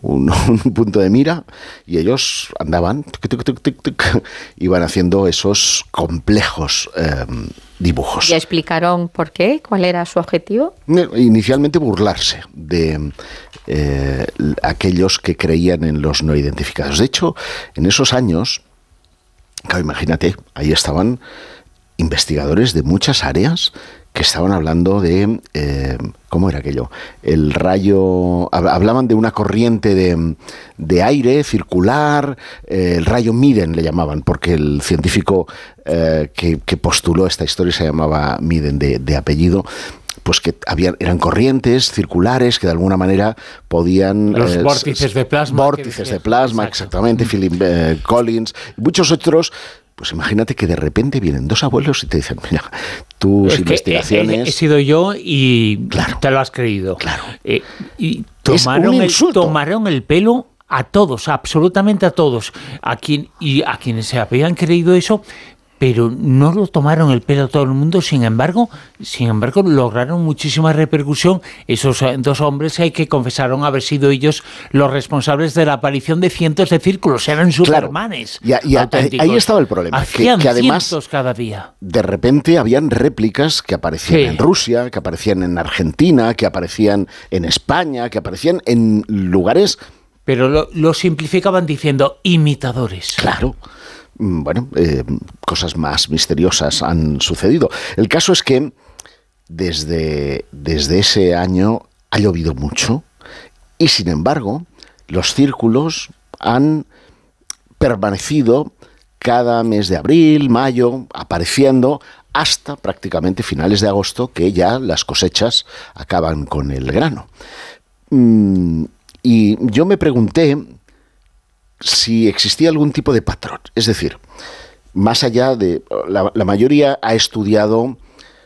un punto de mira y ellos andaban, iban haciendo esos complejos dibujos. ¿Ya explicaron por qué? ¿Cuál era su objetivo? Inicialmente burlarse de aquellos que creían en los no identificados. De hecho, en esos años, claro, imagínate, ahí estaban investigadores de muchas áreas que estaban hablando de, ¿cómo era aquello? El rayo, hablaban de una corriente de aire circular, el rayo Miden le llamaban, porque el científico que postuló esta historia se llamaba Miden de apellido, pues que eran corrientes circulares que de alguna manera podían... Los vórtices de plasma. Vórtices de plasma, exactamente, Philip Collins, y muchos otros. Pues imagínate que de repente vienen dos abuelos y te dicen, mira, tus investigaciones... He sido yo y claro, te lo has creído. Claro. Y tomaron el pelo a todos, absolutamente a todos. A quienes se habían creído eso, pero no lo tomaron el pelo a todo el mundo. Sin embargo, lograron muchísima repercusión esos dos hombres que confesaron haber sido ellos los responsables de la aparición de cientos de círculos. Eran supermanes. Claro. Y ahí estaba el problema. Hacían que además, cientos cada día. De repente habían réplicas que aparecían en Rusia, que aparecían en Argentina, que aparecían en España, que aparecían en lugares... Pero lo simplificaban diciendo imitadores. Claro. Bueno, cosas más misteriosas han sucedido. El caso es que desde ese año ha llovido mucho y, sin embargo, los círculos han permanecido cada mes de abril, mayo, apareciendo hasta prácticamente finales de agosto, que ya las cosechas acaban con el grano. Y yo me pregunté si existía algún tipo de patrón. Es decir, más allá de... La mayoría ha estudiado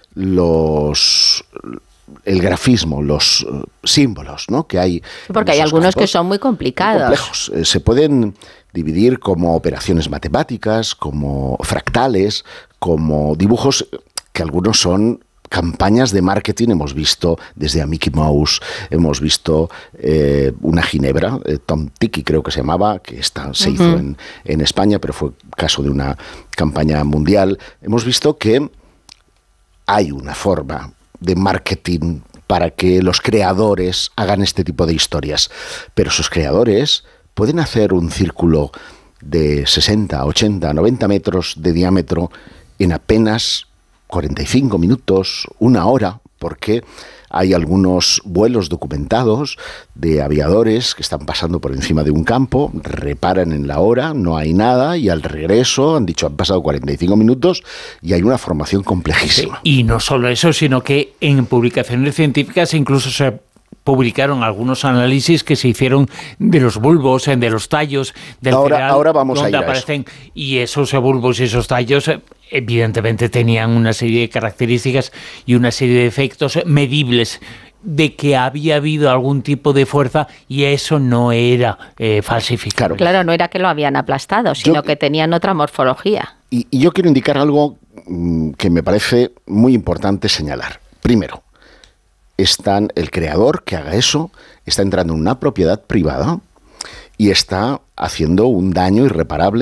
el grafismo, los símbolos, ¿no?, que hay. Porque hay algunos que son muy complicados. Complejos. Se pueden dividir como operaciones matemáticas, como fractales, como dibujos que algunos son campañas de marketing. Hemos visto desde a Mickey Mouse, hemos visto una ginebra, Tom Tiki creo que se llamaba, que se hizo en España, pero fue caso de una campaña mundial. Hemos visto que hay una forma de marketing para que los creadores hagan este tipo de historias, pero esos creadores pueden hacer un círculo de 60, 80, 90 metros de diámetro en apenas 45 minutos, una hora, porque hay algunos vuelos documentados de aviadores que están pasando por encima de un campo, reparan en la hora, no hay nada, y al regreso han dicho han pasado 45 minutos y hay una formación complejísima. Y no solo eso, sino que en publicaciones científicas incluso se publicaron algunos análisis que se hicieron de los bulbos, de los tallos del cereal, ahora vamos donde a ir aparecen, a eso. Y esos bulbos y esos tallos evidentemente tenían una serie de características y una serie de efectos medibles de que había habido algún tipo de fuerza, y eso no era falsificado. Claro, no era que lo habían aplastado, sino que tenían otra morfología. Y yo quiero indicar algo que me parece muy importante señalar. Primero, el creador que haga eso está entrando en una propiedad privada y está haciendo un daño irreparable